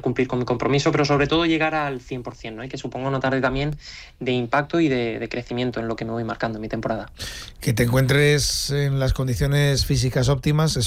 cumplir con mi compromiso, pero sobre todo llegar al 100%, ¿no? Y que suponga una tarde también de impacto y de crecimiento en lo que me voy marcando en mi temporada. Que te encuentres en las condiciones físicas óptimas